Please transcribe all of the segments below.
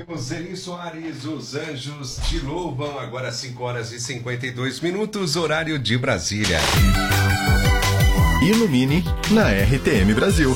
Temos Eri Soares, os anjos te louvam, agora 5 horas e 52 minutos, horário de Brasília. Ilumine na RTM Brasil.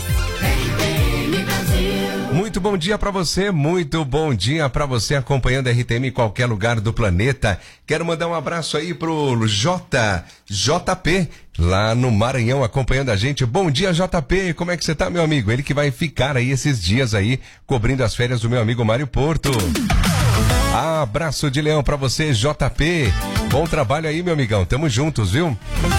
Muito bom dia pra você, muito bom dia pra você acompanhando a RTM em qualquer lugar do planeta. Quero mandar um abraço aí pro JP, lá no Maranhão, acompanhando a gente. Bom dia, JP, como é que você tá, meu amigo? Ele que vai ficar aí esses dias aí, cobrindo as férias do meu amigo Mário Porto. Abraço de leão pra você, JP. Bom trabalho aí, meu amigão, tamo juntos, viu?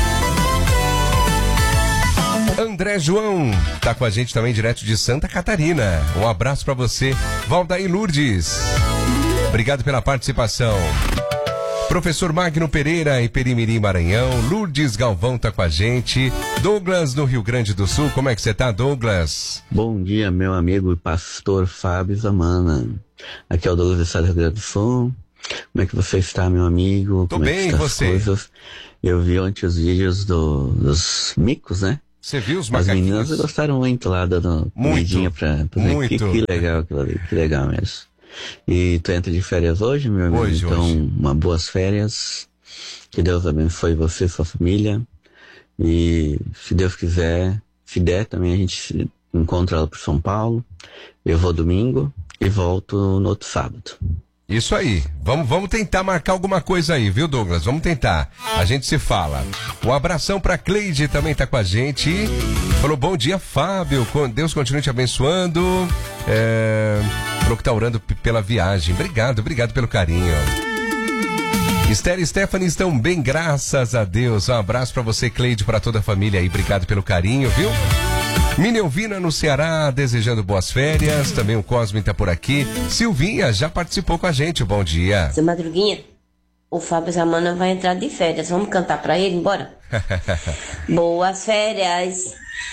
André João tá com a gente também direto de Santa Catarina. Um abraço pra você. Valdair Lourdes, obrigado pela participação. Professor Magno Pereira em Perimirim, Maranhão. Lourdes Galvão tá com a gente. Douglas no Rio Grande do Sul, como é que você tá, Douglas? Bom dia, meu amigo e pastor Fábio Zamana. Aqui é o Douglas do estado do Rio Grande do Sul. Como é que você está, meu amigo? Tô como bem, é que está você? As coisas? Eu vi ontem os vídeos dos micos, né? Você viu os As macaquinhos? meninas gostaram muito lá, dando comidinha pra muito. Que legal aquilo ali, que legal mesmo. E tu entra de férias hoje, meu amigo? Hoje. Uma boas férias. Que Deus abençoe você e sua família. E se Deus quiser, se der também a gente se encontra lá pro São Paulo. Eu vou domingo e volto no outro sábado. Isso aí, vamos tentar marcar alguma coisa aí, viu, Douglas? Vamos tentar, a gente se fala. Um abração pra Cleide, também tá com a gente. Falou, bom dia, Fábio, Deus continue te abençoando. Falou que tá orando pela viagem. Obrigado pelo carinho. Esther e Stephanie estão bem, graças a Deus. Um abraço pra você, Cleide, pra toda a família aí, obrigado pelo carinho, viu? Minelvina no Ceará, desejando boas férias. Também o Cosme tá por aqui. Silvinha já participou com a gente, bom dia. Seu Madruguinha, o Fábio Zamana vai entrar de férias. Vamos cantar pra ele, bora? Boas férias,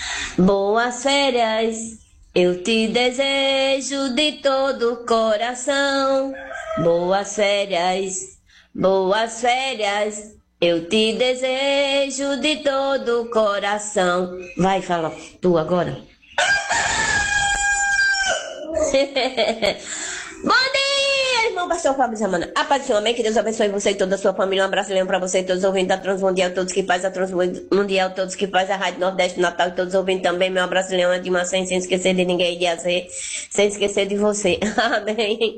eu te desejo de todo o coração. Boas férias, eu te desejo de todo o coração. Vai, fala tu agora. Bom dia, irmão pastor Fábio Zamana. A paz do Senhor, amém. Que Deus abençoe você e toda a sua família. Um abraço leão pra você e todos os ouvintes da Transmundial, todos que fazem a Transmundial, todos que fazem a Rádio Nordeste Natal e todos os ouvintes também. Meu abraço leão é de uma sem esquecer de ninguém, de azer, sem esquecer de você. Amém.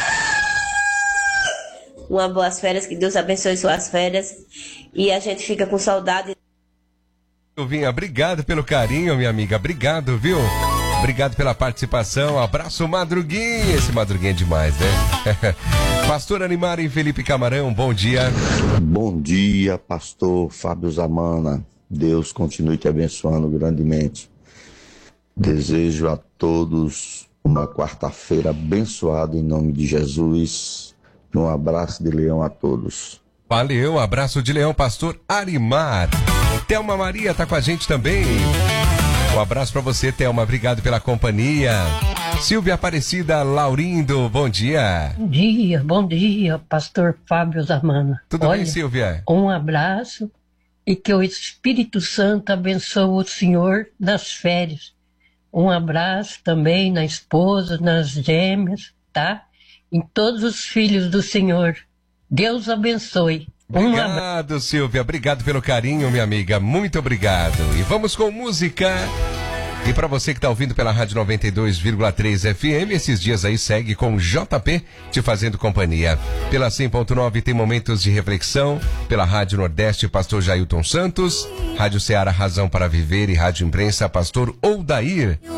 Uma boas férias, que Deus abençoe suas férias. E a gente fica com saudade. Silvinha, obrigado pelo carinho, minha amiga. Obrigado, viu? Obrigado pela participação. Abraço, Madruguinha. Esse Madruguinha é demais, né? Pastor Animar e Felipe Camarão, bom dia. Bom dia, pastor Fábio Zamana. Deus continue te abençoando grandemente. Desejo a todos uma quarta-feira abençoada em nome de Jesus. Um abraço de leão a todos. Valeu, abraço de leão, pastor Arimar. Thelma Maria tá com a gente também. Um abraço pra você, Thelma, obrigado pela companhia. Silvia Aparecida Laurindo, bom dia. Bom dia, pastor Fábio Zamana. Tudo bem, Silvia? Um abraço e que o Espírito Santo abençoe o senhor nas férias. Um abraço também na esposa, nas gêmeas, tá? Em todos os filhos do Senhor. Deus abençoe. Obrigado, Silvia. Obrigado pelo carinho, minha amiga. Muito obrigado. E vamos com música. E para você que está ouvindo pela Rádio 92,3 FM, esses dias aí segue com JP te fazendo companhia. Pela 100.9 tem momentos de reflexão. Pela Rádio Nordeste, pastor Jailton Santos. Rádio Ceará, Razão para Viver e Rádio Imprensa, pastor Oldair.